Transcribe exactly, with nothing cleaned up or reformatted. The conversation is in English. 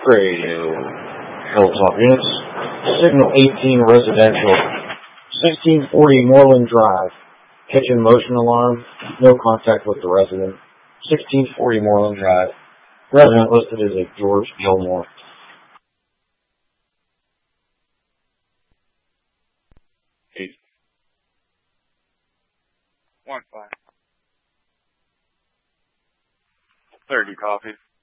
Radio. Hilltop units. Signal eighteen residential. sixteen forty Moreland Drive. Kitchen motion alarm. No contact with the resident. sixteen forty Moreland Drive. Resident listed as a George Gilmore. Eight. One five. Thirty copies.